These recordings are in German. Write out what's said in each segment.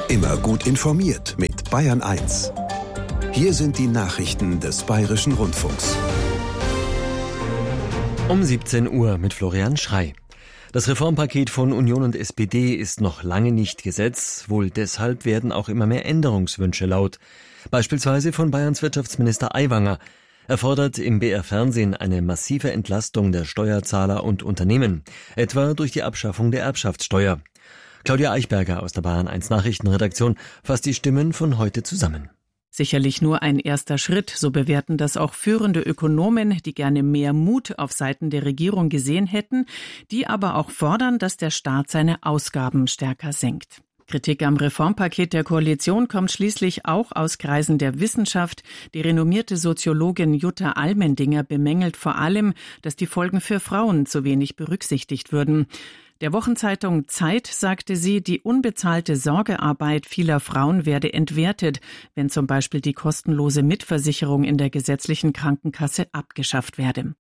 Immer gut informiert mit Bayern 1. Hier sind die Nachrichten des Bayerischen Rundfunks. Um 17 Uhr mit Florian Schrey. Das Reformpaket von Union und SPD ist noch lange nicht Gesetz. Wohl deshalb werden auch immer mehr Änderungswünsche laut. Beispielsweise von Bayerns Wirtschaftsminister Aiwanger. Er fordert im BR-Fernsehen eine massive Entlastung der Steuerzahler und Unternehmen, etwa durch die Abschaffung der Erbschaftssteuer. Claudia Eichberger aus der Bayern 1 Nachrichtenredaktion fasst die Stimmen von heute zusammen. Sicherlich nur ein erster Schritt, so bewerten das auch führende Ökonomen, die gerne mehr Mut auf Seiten der Regierung gesehen hätten, die aber auch fordern, dass der Staat seine Ausgaben stärker senkt. Kritik am Reformpaket der Koalition kommt schließlich auch aus Kreisen der Wissenschaft. Die renommierte Soziologin Jutta Almendinger bemängelt vor allem, dass die Folgen für Frauen zu wenig berücksichtigt würden. Der Wochenzeitung Zeit sagte sie, die unbezahlte Sorgearbeit vieler Frauen werde entwertet, wenn zum Beispiel die kostenlose Mitversicherung in der gesetzlichen Krankenkasse abgeschafft werde.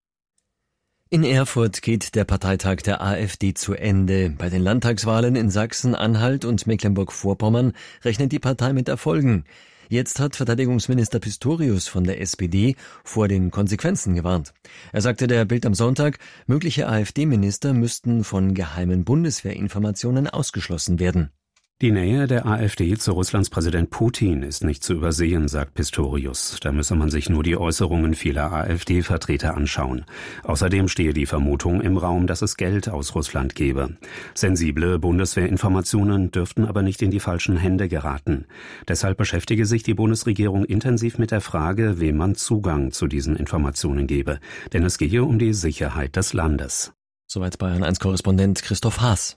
In Erfurt geht der Parteitag der AfD zu Ende. Bei den Landtagswahlen in Sachsen, Anhalt und Mecklenburg-Vorpommern rechnet die Partei mit Erfolgen. Jetzt hat Verteidigungsminister Pistorius von der SPD vor den Konsequenzen gewarnt. Er sagte der Bild am Sonntag, mögliche AfD-Minister müssten von geheimen Bundeswehrinformationen ausgeschlossen werden. Die Nähe der AfD zu Russlands Präsident Putin ist nicht zu übersehen, sagt Pistorius. Da müsse man sich nur die Äußerungen vieler AfD-Vertreter anschauen. Außerdem stehe die Vermutung im Raum, dass es Geld aus Russland gebe. Sensible Bundeswehrinformationen dürften aber nicht in die falschen Hände geraten. Deshalb beschäftige sich die Bundesregierung intensiv mit der Frage, wem man Zugang zu diesen Informationen gebe. Denn es gehe um die Sicherheit des Landes. Soweit Bayern 1-Korrespondent Christoph Haas.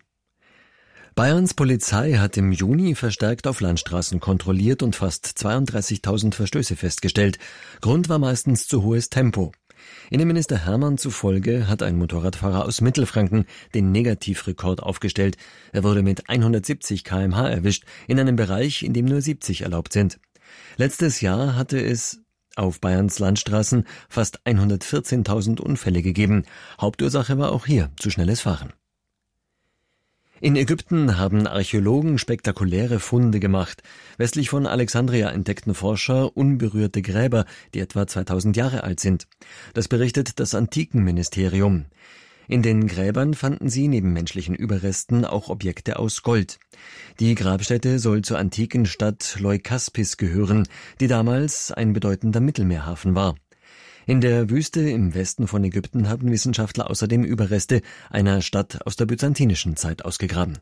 Bayerns Polizei hat im Juni verstärkt auf Landstraßen kontrolliert und fast 32.000 Verstöße festgestellt. Grund war meistens zu hohes Tempo. Innenminister Hermann zufolge hat ein Motorradfahrer aus Mittelfranken den Negativrekord aufgestellt. Er wurde mit 170 km/h erwischt, in einem Bereich, in dem nur 70 erlaubt sind. Letztes Jahr hatte es auf Bayerns Landstraßen fast 114.000 Unfälle gegeben. Hauptursache war auch hier zu schnelles Fahren. In Ägypten haben Archäologen spektakuläre Funde gemacht. Westlich von Alexandria entdeckten Forscher unberührte Gräber, die etwa 2000 Jahre alt sind. Das berichtet das Antikenministerium. In den Gräbern fanden sie neben menschlichen Überresten auch Objekte aus Gold. Die Grabstätte soll zur antiken Stadt Leukaspis gehören, die damals ein bedeutender Mittelmeerhafen war. In der Wüste im Westen von Ägypten haben Wissenschaftler außerdem Überreste einer Stadt aus der byzantinischen Zeit ausgegraben.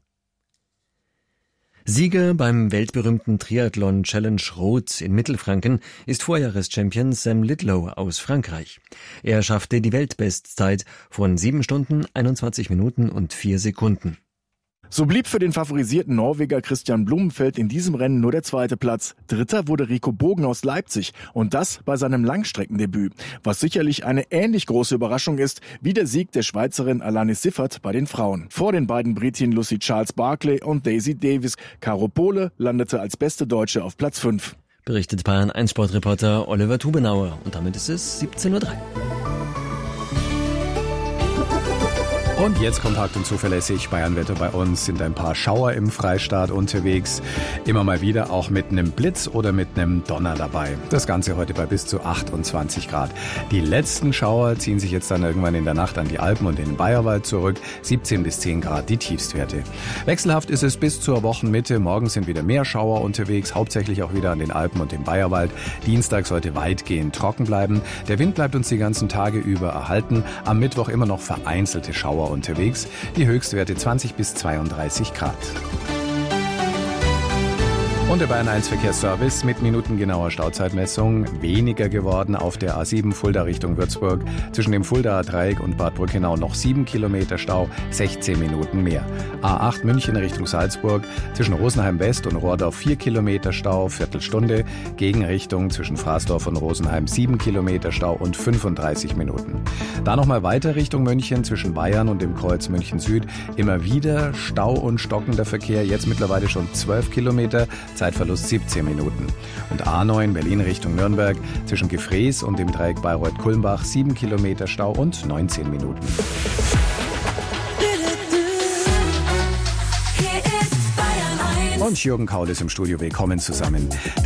Sieger beim weltberühmten Triathlon Challenge Rot in Mittelfranken ist Vorjahreschampion Sam Lidlow aus Frankreich. Er schaffte die Weltbestzeit von 7 Stunden, 21 Minuten und 4 Sekunden. So blieb für den favorisierten Norweger Christian Blumenfeld in diesem Rennen nur der 2. Platz. Dritter wurde Rico Bogen aus Leipzig und das bei seinem Langstreckendebüt, was sicherlich eine ähnlich große Überraschung ist wie der Sieg der Schweizerin Alanis Siffert bei den Frauen. Vor den beiden Britinnen Lucy Charles-Barclay und Daisy Davis. Caro Pohle landete als beste Deutsche auf Platz 5. Berichtet Bayern 1 Sportreporter Oliver Tubenauer und damit ist es 17:03 Uhr. Und jetzt kompakt und zuverlässig Bayernwetter bei uns, sind ein paar Schauer im Freistaat unterwegs. Immer mal wieder auch mit einem Blitz oder mit einem Donner dabei. Das Ganze heute bei bis zu 28 Grad. Die letzten Schauer ziehen sich jetzt dann irgendwann in der Nacht an die Alpen und den Bayerwald zurück. 17 bis 10 Grad die Tiefstwerte. Wechselhaft ist es bis zur Wochenmitte. Morgen sind wieder mehr Schauer unterwegs, hauptsächlich auch wieder an den Alpen und dem Bayerwald. Dienstag sollte weitgehend trocken bleiben. Der Wind bleibt uns die ganzen Tage über erhalten. Am Mittwoch immer noch vereinzelte Schauer unterwegs. Die Höchstwerte 20 bis 32 Grad. Und der Bayern 1 Verkehrsservice mit minutengenauer Stauzeitmessung. Weniger geworden auf der A7 Fulda Richtung Würzburg. Zwischen dem Fuldaer Dreieck und Bad Brückenau noch 7 Kilometer Stau, 16 Minuten mehr. A8 München Richtung Salzburg. Zwischen Rosenheim West und Rohrdorf 4 Kilometer Stau, Viertelstunde. Gegenrichtung zwischen Fraßdorf und Rosenheim 7 Kilometer Stau und 35 Minuten. Da nochmal weiter Richtung München zwischen Bayern und dem Kreuz München Süd. Immer wieder Stau und stockender Verkehr. Jetzt mittlerweile schon 12 Kilometer. Zeitverlust 17 Minuten. Und A9 Berlin Richtung Nürnberg zwischen Gefrees und dem Dreieck Bayreuth-Kulmbach 7 Kilometer Stau und 19 Minuten. Hier ist Bayern 1. Und Jürgen Kaul ist im Studio. Willkommen zusammen.